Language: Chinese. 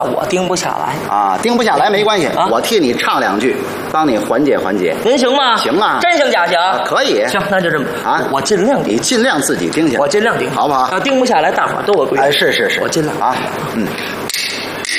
我定不下来啊，定不下来没关系， 啊， 我替你唱2句，帮你缓解缓解。 您行吗？ 行啊， 真行假行？ 可以。 行，那就这么啊， 我尽量定， 你尽量自己定下来， 我尽量定， 好不好？ 要定不下来，大伙儿都有规矩。 哎，是， 我尽量啊，嗯。